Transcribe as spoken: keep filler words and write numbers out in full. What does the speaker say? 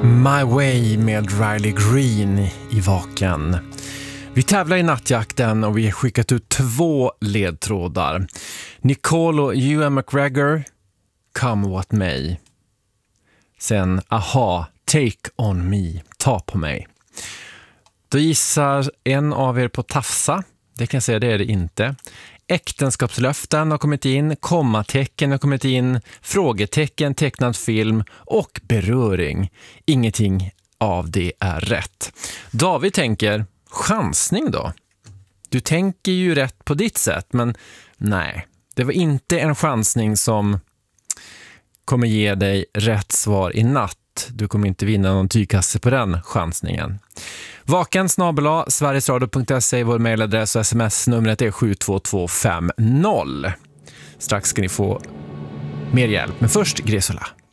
My Way med Riley Green i Vaken. Vi tävlar i nattjakten och vi har skickat ut två ledtrådar. Nicole och Ewan McGregor, Come What May. Sen Aha, Take On Me, Ta på mig. Då gissar en av er på tafsa. Det kan jag säga, det är det inte. Äktenskapslöften har kommit in, kommatecken har kommit in, frågetecken, tecknad film och beröring. Ingenting av det är rätt. David tänker, chansning då? Du tänker ju rätt på ditt sätt, men nej. Det var inte en chansning som kommer ge dig rätt svar i natt. Du kommer inte vinna någon tygkasse på den chansningen. Vaken snabel-a sverigesradio punkt se, vår mejladress och sms-numret är sju två två fem noll. Strax ska ni få mer hjälp, men först Gresola.